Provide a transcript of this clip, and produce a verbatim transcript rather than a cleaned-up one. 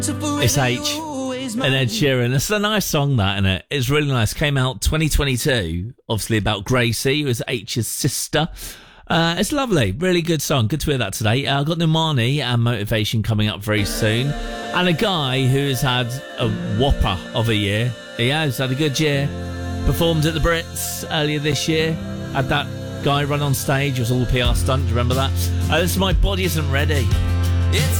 It's H and Ed Sheeran. It's a nice song, that, isn't it? It's really nice. Came out twenty twenty-two, obviously about Gracie, who is H's sister. Uh, it's lovely. Really good song. Good to hear that today. Uh, I've got Normani and Motivation coming up very soon. And a guy who has had a whopper of a year. He has had a good year. Performed at the Brits earlier this year. Had that guy run on stage. It was all a P R stunt. Do you remember that? Uh, this is My Body Isn't Ready. It's